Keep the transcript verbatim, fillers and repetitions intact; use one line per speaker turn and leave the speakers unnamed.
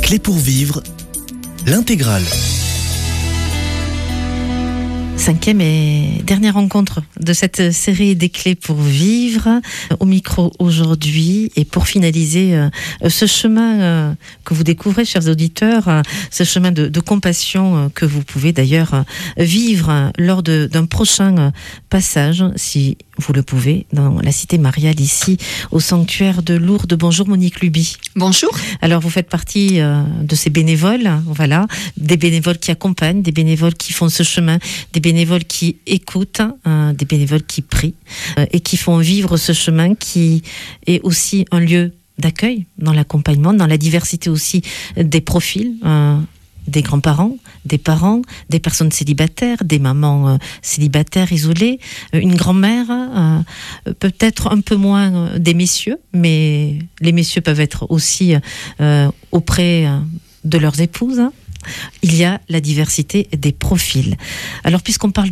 Clés pour vivre, l'intégrale.
Cinquième et dernière rencontre de cette série des clés pour vivre au micro aujourd'hui, et pour finaliser euh, ce chemin euh, que vous découvrez, chers auditeurs, euh, ce chemin de, de compassion euh, que vous pouvez d'ailleurs euh, vivre euh, lors de, d'un prochain euh, passage, si vous le pouvez, dans la cité mariale ici au sanctuaire de Lourdes. Bonjour Monique Luby.
Bonjour.
Alors vous faites partie euh, de ces bénévoles, voilà, des bénévoles qui accompagnent, des bénévoles qui font ce chemin, des bénévoles qui écoutent, euh, des bénévoles qui prient euh, et qui font vivre ce chemin qui est aussi un lieu d'accueil dans l'accompagnement, dans la diversité aussi des profils, euh, des grands-parents, des parents, des personnes célibataires, des mamans euh, célibataires isolées, euh, une grand-mère, euh, peut-être un peu moins euh, des messieurs, mais les messieurs peuvent être aussi euh, auprès euh, de leurs épouses. Il y a la diversité des profils. Alors, puisqu'on parle